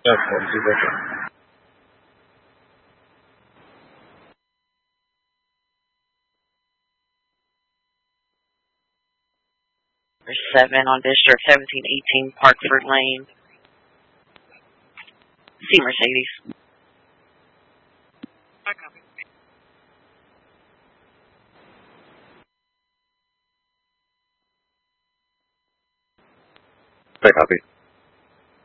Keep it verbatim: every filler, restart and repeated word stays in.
Okay, two seconds. seven on District seventeen eighteen Parkford Lane. C Mercedes. I copy.